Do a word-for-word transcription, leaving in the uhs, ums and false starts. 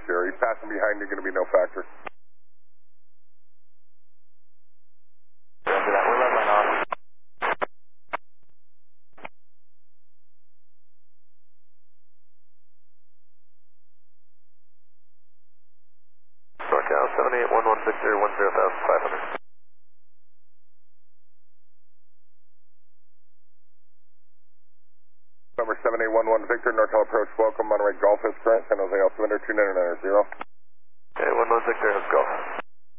Sierra. He's passing behind you, going to be no factor. Roger that. We're leveling off. NorCal seven eight one one Victor one zero thousand five hundred. Number seven eight one one Victor, NorCal approach, welcome, Monterey Golf is current, San Jose Altimeter two nine nine zero. Okay, one one Victor, Golf.